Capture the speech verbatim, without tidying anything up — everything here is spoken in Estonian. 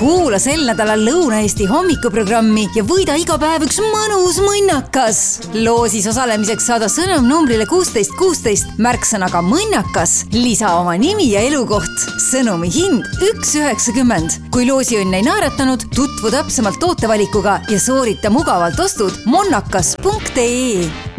Kuula sel nädalal Lõuna-Eesti hommikuprogrammi ja võida iga päev üks mõnus mõnnakas. Loosis osalemiseks saada sõnum numbrile kuusteist kuusteist märksõnaga mõnnakas. Lisa oma nimi ja elukoht. Sõnumi hind üks üheksakümmend. Kui loosiõnn ei naeratanud, tutvu täpsemalt tootevalikuga ja soorita mugavalt ostud monnakas punkt ee.